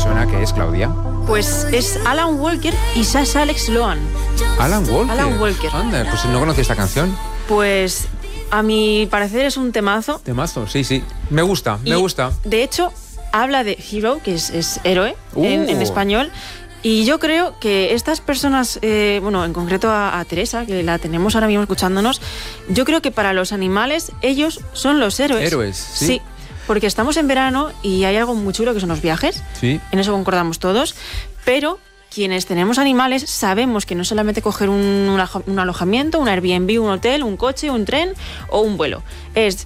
suena que es, Claudia? Pues es Alan Walker y Sasha Alex Lohan. Alan Walker. Alan Walker. Anda, pues no conocía esta canción. Pues a mi parecer es un temazo. Temazo, sí. Me gusta. De hecho, habla de hero, que es héroe en español. Y yo creo que estas personas, en concreto a Teresa, que la tenemos ahora mismo escuchándonos, yo creo que para los animales ellos son los héroes. Héroes, sí. Sí, porque estamos en verano y hay algo muy chulo que son los viajes. Sí. En eso concordamos todos. Pero quienes tenemos animales sabemos que no solamente coger un alojamiento, un Airbnb, un hotel, un coche, un tren o un vuelo. Es